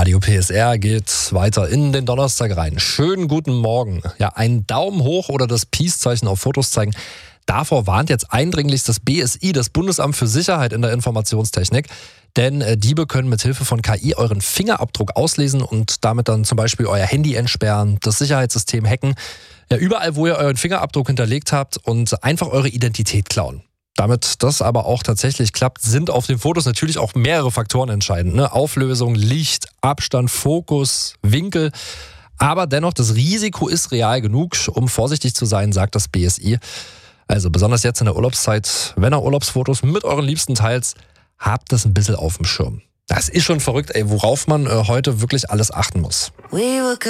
Radio PSR geht weiter in den Donnerstag rein. Schönen guten Morgen. Ja, einen Daumen hoch oder das Peace-Zeichen auf Fotos zeigen. Davor warnt jetzt eindringlich das BSI, das Bundesamt für Sicherheit in der Informationstechnik. Denn Diebe können mit Hilfe von KI euren Fingerabdruck auslesen und damit dann zum Beispiel euer Handy entsperren, das Sicherheitssystem hacken. Ja, überall, wo ihr euren Fingerabdruck hinterlegt habt und einfach eure Identität klauen. Damit das aber auch tatsächlich klappt, sind auf den Fotos natürlich auch mehrere Faktoren entscheidend. Ne? Auflösung, Licht, Abstand, Fokus, Winkel. Aber dennoch, das Risiko ist real genug, um vorsichtig zu sein, sagt das BSI. Also besonders jetzt in der Urlaubszeit, wenn ihr Urlaubsfotos mit euren Liebsten teilt, habt das ein bisschen auf dem Schirm. Das ist schon verrückt, worauf man heute wirklich alles achten muss.